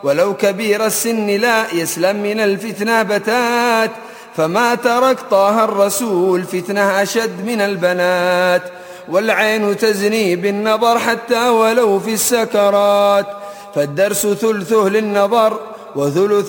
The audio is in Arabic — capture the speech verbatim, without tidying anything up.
ولو كبير السن لا يسلم من الفتنة بتات، فما ترك طه الرسول فتنة أشد من البنات. والعين تزني بالنظر حتى ولو في السكرات، فالدرس ثلثه للنظر وثلث